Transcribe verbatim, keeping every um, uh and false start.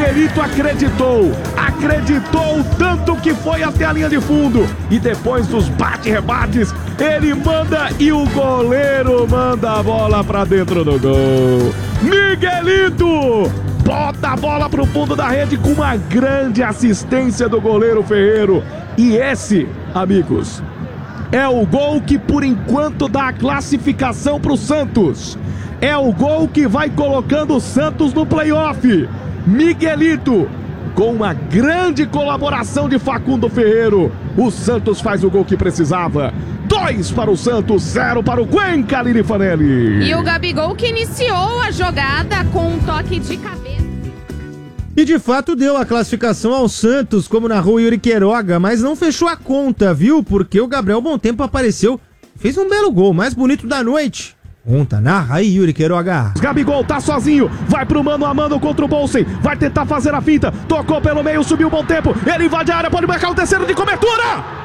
Miguelito acreditou, acreditou tanto que foi até a linha de fundo. E depois dos bate-rebates, ele manda e o goleiro manda a bola pra dentro do gol. Miguelito bota a bola pro fundo da rede com uma grande assistência do goleiro Ferreiro. E esse, amigos, é o gol que por enquanto dá a classificação pro Santos. É o gol que vai colocando o Santos no playoff. Miguelito, com uma grande colaboração de Facundo Ferreiro, o Santos faz o gol que precisava. Dois para o Santos, zero para o Cuenca, Lili Fanelli. E o Gabigol que iniciou a jogada com um toque de cabeça. E de fato deu a classificação ao Santos, como narrou Yuri Queiroga, mas não fechou a conta, viu? Porque o Gabriel Bontempo apareceu, fez um belo gol, mais bonito da noite. Conta, narra aí, Yuri Queiroga. Gabigol tá sozinho, vai pro mano a mano contra o Bolsen, vai tentar fazer a finta, tocou pelo meio, subiu o Bontempo, ele invade a área, pode marcar o terceiro de cobertura!